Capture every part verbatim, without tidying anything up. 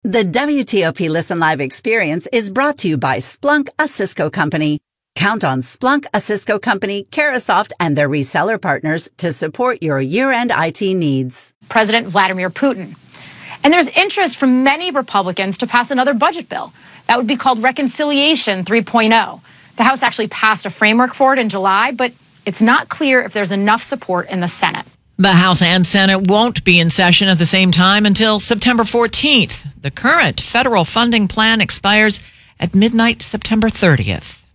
The W T O P Listen Live experience is brought to you by Splunk, a Cisco company. Count on Splunk, a Cisco company, Carahsoft, and their reseller partners to support your year-end I T needs. President Vladimir Putin. And there's interest from many Republicans to pass another budget bill. That would be called Reconciliation three point oh. The House actually passed a framework for it in July, but it's not clear if there's enough support in the Senate. The House and Senate won't be in session at the same time until September fourteenth. The current federal funding plan expires at midnight September thirtieth.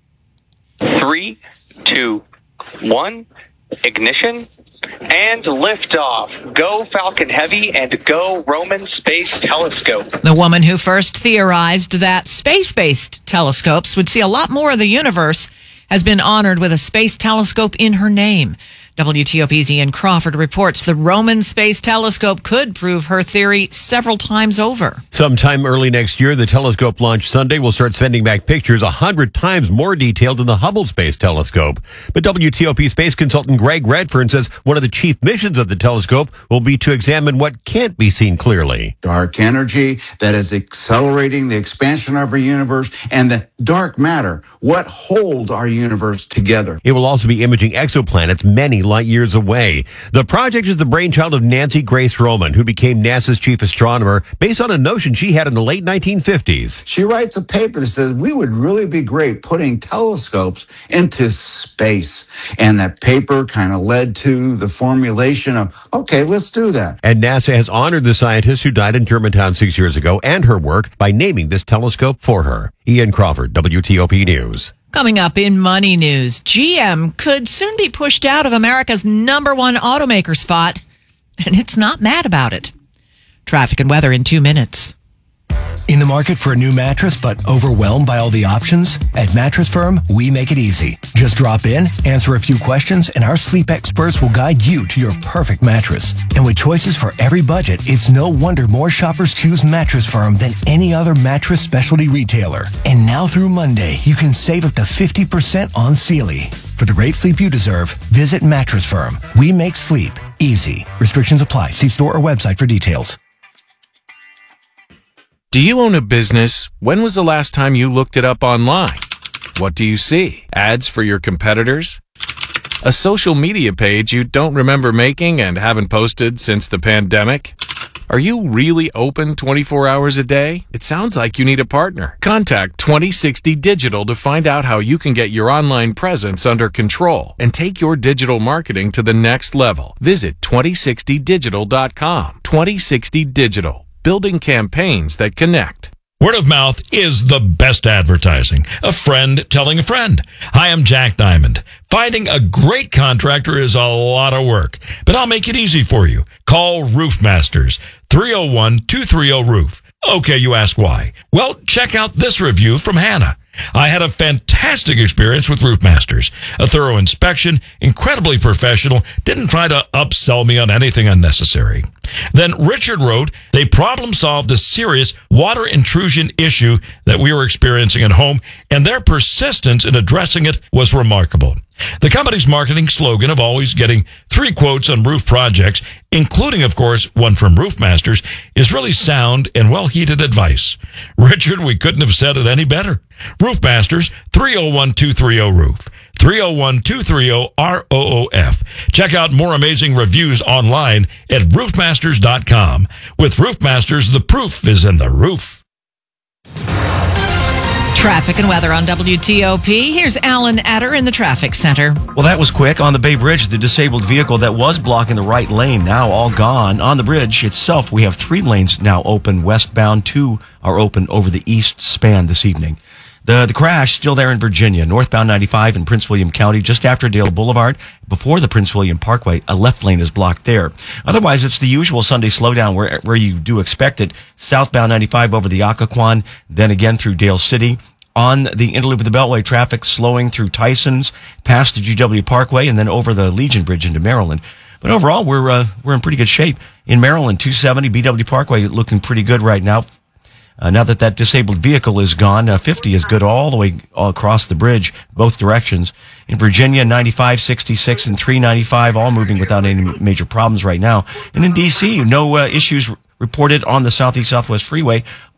Three, two, one, ignition, and liftoff. Go Falcon Heavy and go Roman Space Telescope. The woman who first theorized that space-based telescopes would see a lot more of the universe has been honored with a space telescope in her name. W T O P's Ian Crawford reports the Roman Space Telescope could prove her theory several times over. Sometime early next year, the telescope launch Sunday will start sending back pictures a hundred times more detailed than the Hubble Space Telescope. But W T O P space consultant Greg Redfern says one of the chief missions of the telescope will be to examine what can't be seen clearly. Dark energy that is accelerating the expansion of our universe, and the dark matter, what holds our universe together. It will also be imaging exoplanets many light years away. The project is the brainchild of Nancy Grace Roman, who became NASA's chief astronomer based on a notion she had in the late nineteen fifties. She writes a paper that says we would really be great putting telescopes into space. And that paper kind of led to the formulation of, okay, let's do that. And NASA has honored the scientist who died in Germantown six years ago and her work by naming this telescope for her. Ian Crawford, W T O P News. Coming up in Money News, G M could soon be pushed out of America's number one automaker spot, and it's not mad about it. Traffic and weather in two minutes. In the market for a new mattress but overwhelmed by all the options? At Mattress Firm, we make it easy. Just drop in, answer a few questions, and our sleep experts will guide you to your perfect mattress. And with choices for every budget, it's no wonder more shoppers choose Mattress Firm than any other mattress specialty retailer. And now through Monday, you can save up to fifty percent on Sealy. For the great sleep you deserve, visit Mattress Firm. We make sleep easy. Restrictions apply. See store or website for details. Do you own a business? When was the last time you looked it up online? What do you see? Ads for your competitors? A social media page you don't remember making and haven't posted since the pandemic? Are you really open twenty-four hours a day? It sounds like you need a partner. Contact twenty sixty Digital to find out how you can get your online presence under control and take your digital marketing to the next level. Visit twenty sixty digital dot com. twenty sixty Digital. Building campaigns that connect. Word of mouth is the best advertising. A friend telling a friend. Hi, I'm Jack Diamond. Finding a great contractor is a lot of work, but I'll make it easy for you. Call Roof Masters, three oh one, two three oh, roof. Okay, you ask why. Well, check out this review from Hannah. I had a fantastic experience with Roof Masters. A thorough inspection, incredibly professional, didn't try to upsell me on anything unnecessary. Then Richard wrote, they problem solved a serious water intrusion issue that we were experiencing at home, and their persistence in addressing it was remarkable. The company's marketing slogan of always getting three quotes on roof projects, including, of course, one from Roof Masters, is really sound and well-heeded advice. Richard, we couldn't have said it any better. Roof Masters, three oh one, two three oh, roof. three oh one, two three oh, R O O F. Check out more amazing reviews online at roof masters dot com. With Roof Masters, the proof is in the roof. Traffic and weather on W T O P. Here's Alan Adder in the traffic center. Well, that was quick. On the Bay Bridge, the disabled vehicle that was blocking the right lane, now all gone. On the bridge itself, we have three lanes now open westbound. Two are open over the east span this evening. The the crash still there in Virginia, northbound ninety-five in Prince William County, just after Dale Boulevard, before the Prince William Parkway. A left lane is blocked there. Otherwise, it's the usual Sunday slowdown where where you do expect it. Southbound ninety-five over the Occoquan, then again through Dale City. On the interloop of the Beltway, traffic slowing through Tysons, past the G W Parkway, and then over the Legion Bridge into Maryland. But overall, we're uh, we're in pretty good shape. In Maryland, two seventy B W Parkway looking pretty good right now. Uh, now that that disabled vehicle is gone, uh, fifty is good all the way all across the bridge, both directions. In Virginia, ninety-five, sixty-six, and three ninety-five, all moving without any major problems right now. And in D C, no uh, issues reported on the Southeast Southwest Freeway.